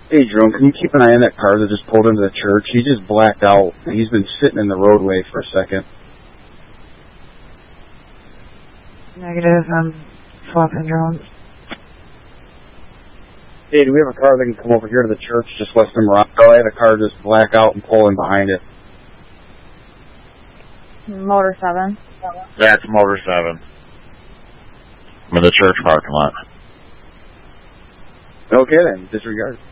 Hey, Jerome, can you keep an eye on that car that just pulled into the church? He just blacked out. He's been sitting in the roadway for a second. Negative, swapping drones. Hey, do we have a car that can come over here to the church just west of Morocco? I had a car just black out and pull in behind it. Motor 7. That's Motor 7. I'm in the church parking lot. Okay then, disregard.